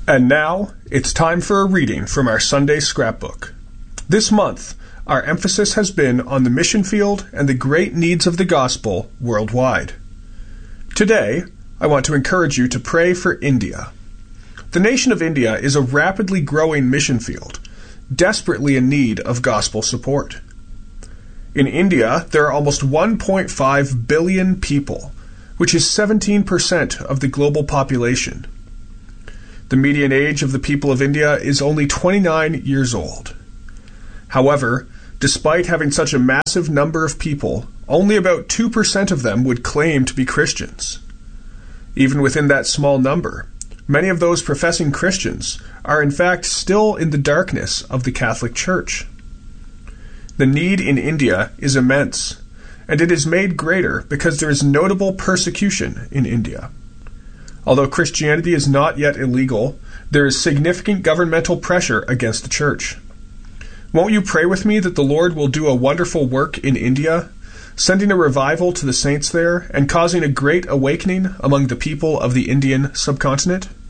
And now, it's time for a reading from our Sunday scrapbook. This month, our emphasis has been on the mission field and the great needs of the gospel worldwide. Today, I want to encourage you to pray for India. The nation of India is a rapidly growing mission field, desperately in need of gospel support. In India, there are almost 1.5 billion people, which is 17% of the global population. The median age of the people of India is only 29 years old. However, despite having such a massive number of people, only about 2% of them would claim to be Christians. Even within that small number, many of those professing Christians are in fact still in the darkness of the Catholic Church. The need in India is immense, and it is made greater because there is notable persecution in India. Although Christianity is not yet illegal, there is significant governmental pressure against the Church. Won't you pray with me that the Lord will do a wonderful work in India, sending a revival to the saints there and causing a great awakening among the people of the Indian subcontinent?